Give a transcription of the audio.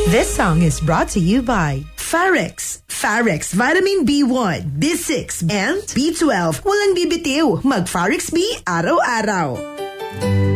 This song is brought to you by Farex. Farex Vitamin B1, B6, and B12. Walang bibitiw. Mag Farex B araw-araw.